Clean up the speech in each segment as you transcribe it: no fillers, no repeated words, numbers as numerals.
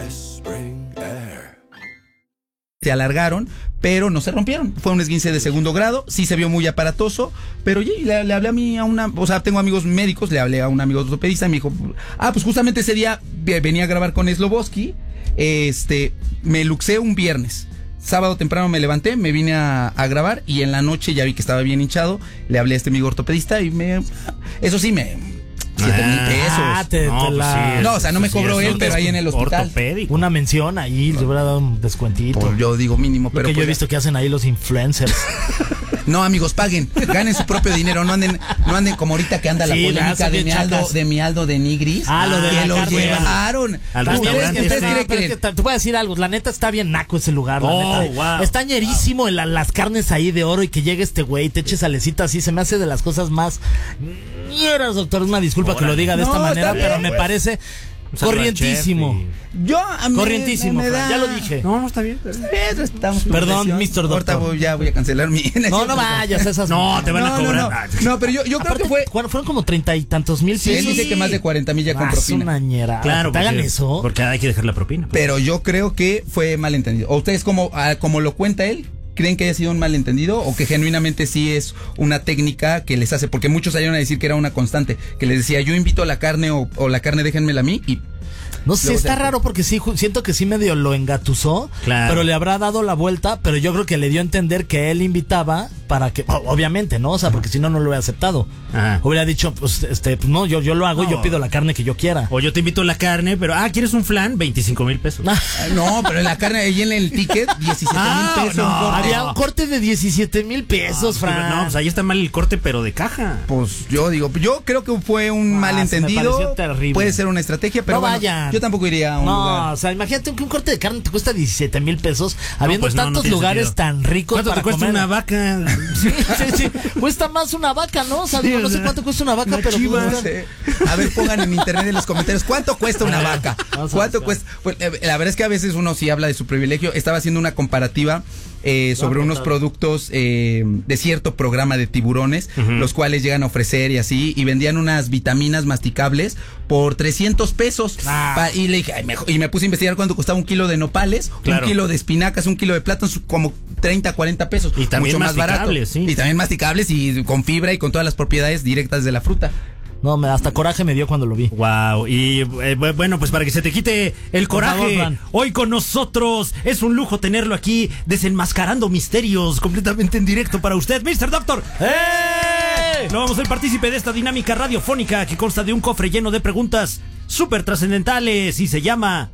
Se alargaron, pero no se rompieron. Fue un esguince de segundo grado, sí se vio muy aparatoso, pero le hablé a mí o sea, tengo amigos médicos, le hablé a un amigo ortopedista y me dijo, pues justamente ese día venía a grabar con Sloboski, me luxé un viernes. Sábado temprano me levanté, me vine a grabar y en la noche ya vi que estaba bien hinchado, le hablé a este amigo ortopedista y eso sí, 7,000 pesos. No, o sea, no me cobró él, pero ahí en el hospital. Ortopédico. Una mención ahí, le hubiera dado un descuentito. Pues yo digo mínimo, pero yo he visto que hacen ahí los influencers. No, amigos, paguen, ganen su propio dinero, no anden como ahorita que anda la polémica de mi Aldo de Nigris. Lo de que lo llevaron al restaurante. Te voy a decir algo, la neta está bien naco ese lugar, la neta. Wow. Está ñerísimo las carnes ahí de oro y que llegue este güey y te eche salecita así, se me hace de las cosas más ñeras, doctor, una disculpa que lo diga de esta manera, pero me parece corrientísimo. Corrientísimo, ya lo dije. No, está bien. Perdón, Mr. Doctor. Ahorita ya voy a cancelar mi... No vayas esas. No, te van a cobrar. No, pero yo creo que fueron como 30 y tantos mil pesos. Sí, él dice que más de 40,000 ya con propina. Una ñera. Claro, ¿te hagan eso? Porque hay que dejar la propina. Pero yo creo que fue malentendido. ¿O ustedes como lo cuenta él? ¿Creen que haya sido un malentendido o que genuinamente sí es una técnica que les hace? Porque muchos salieron a decir que era una constante, que les decía, yo invito a la carne o la carne déjenmela a mí y... No sé, está raro porque sí, siento que sí medio lo engatusó, pero le habrá dado la vuelta, pero yo creo que le dio a entender que él invitaba para que, obviamente, ¿no? O sea, porque si no, no lo hubiera aceptado. Hubiera dicho, pues, no, yo lo hago y yo pido la carne que yo quiera. O yo te invito a la carne, pero, ¿quieres un flan? 25,000 pesos. No, pero la carne ahí en el ticket, 17,000 pesos. Había un corte de 17,000 pesos, Fran. No, pues ahí está mal el corte, pero de caja. Pues yo creo que fue un malentendido. Me pareció terrible. Puede ser una estrategia, pero vayan. Yo tampoco iría a un lugar. O sea, imagínate que un corte de carne te cuesta 17,000 pesos, habiendo tantos lugares tan ricos. ¿Cuánto te cuesta comer? Una vaca? Sí. Cuesta más una vaca, ¿no? O sea, no sé cuánto cuesta una vaca, pero... No sé. A ver, pongan en internet en los comentarios, ¿cuánto cuesta una vaca? ¿Cuánto cuesta? Pues, la verdad es que a veces uno sí habla de su privilegio. Estaba haciendo una comparativa sobre unos productos de cierto programa de tiburones, los cuales llegan a ofrecer y así, y vendían unas vitaminas masticables por 300 pesos. Y le dije, y me puse a investigar cuánto costaba un kilo de nopales, un kilo de espinacas, un kilo de plátanos, como 30, 40 pesos. Y también mucho más barato. Sí. Y también masticables y con fibra y con todas las propiedades directas de la fruta. No, hasta coraje me dio cuando lo vi. Wow, y bueno, pues para que se te quite el coraje, hoy con nosotros es un lujo tenerlo aquí desenmascarando misterios completamente en directo para usted, Mr. Doctor. ¡Hey! No vamos a ser partícipe de esta dinámica radiofónica que consta de un cofre lleno de preguntas súper trascendentales y se llama...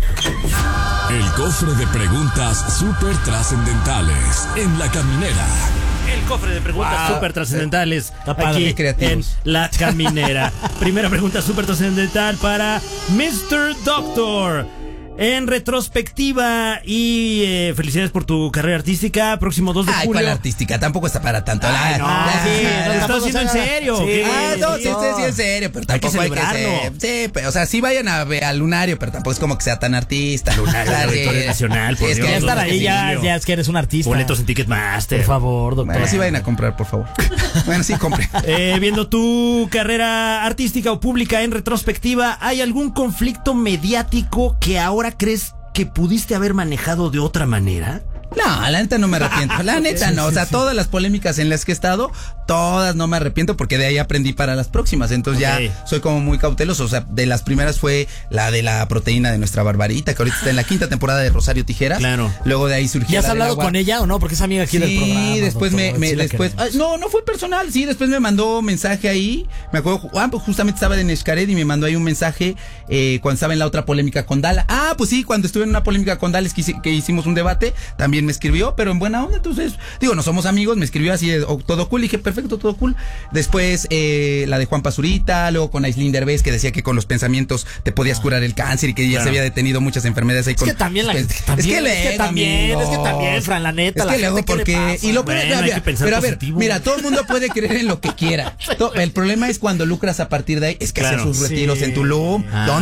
El cofre de preguntas súper trascendentales en La Caminera. El cofre de preguntas súper trascendentales aquí en La Caminera. Primera pregunta súper trascendental para Mr. Doctor. En retrospectiva y felicidades por tu carrera artística. Próximo 2 de julio. ¿Cuál artística? Tampoco está para tanto. Lo estás haciendo en serio. Sí, sí, en serio, pero tampoco hay que ser. Sí, pero, o sea, sí vayan al Lunario, pero tampoco es como que sea tan artista. Lunario, Nacional, por es Dios, que estar ahí ya es que eres un artista. Boletos en Ticketmaster. Por favor, doctor. Bueno, sí vayan a comprar, por favor. Bueno, sí, compren. Viendo tu carrera artística o pública en retrospectiva, ¿hay algún conflicto mediático que ahora crees que pudiste haber manejado de otra manera? No, la neta no me arrepiento. La neta no. O sea, todas las polémicas en las que he estado, todas no me arrepiento porque de ahí aprendí para las próximas. Entonces ya soy como muy cauteloso. O sea, de las primeras fue la de la proteína de nuestra Barbarita, que ahorita está en la 5ª temporada de Rosario Tijeras. Claro. Luego de ahí surgió. ¿Ya has hablado con ella o no? Porque es amiga aquí del programa. Sí, después después. No fue personal. Sí, después me mandó mensaje ahí. Me acuerdo, pues justamente estaba en Xcaret y me mandó ahí un mensaje cuando estaba en la otra polémica con Dala. Pues sí, cuando estuve en una polémica con Dala que hicimos un debate, también me escribió, pero en buena onda. Entonces, digo, no somos amigos, me escribió así, todo cool, y dije, perfecto, todo cool. Después, la de Juan Pazurita, luego con Aislinn Derbez, que decía que con los pensamientos te podías curar el cáncer y que ya se había detenido muchas enfermedades ahí. Es que también, Fran, la neta. Es que luego, porque, y lo pero a ver, mira, todo el mundo puede creer en lo que quiera. El problema es cuando lucras a partir de ahí, es que hacer sus retiros en Tulum,